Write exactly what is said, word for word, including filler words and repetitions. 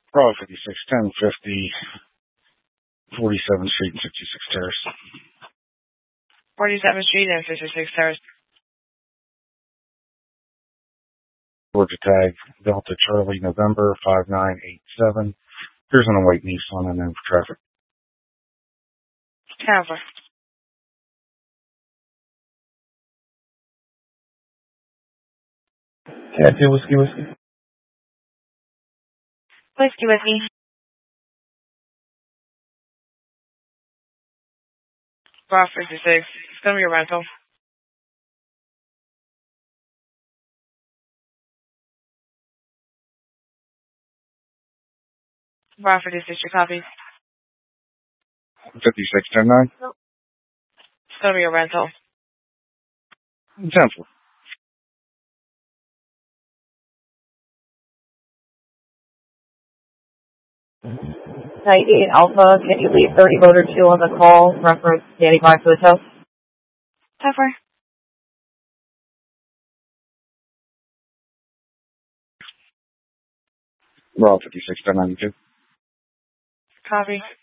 Probably fifty-six ten fifty, forty-seventh Street and fifty-six Terrace. forty-seventh Street and fifty-six Terrace. Georgia tag, Delta Charlie, November five nine eight seven. Here's an white Nissan and then for traffic. Cover. Cat two whiskey whiskey. Whiskey whiskey. Bar fifty-six. It's gonna be a rental. Bar fifty-six, your copy. fifty-six ten nine? Nope. It's gonna be a rental. ten four. ninety-eight Alpha, can you leave thirty motor two on the call, reference standing by for the tow? Cover. We're all fifty-six ten ninety-two. Copy.